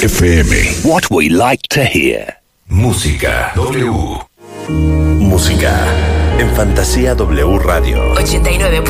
FM. What we like to hear. Música W. Música en Fantasía W Radio. 89.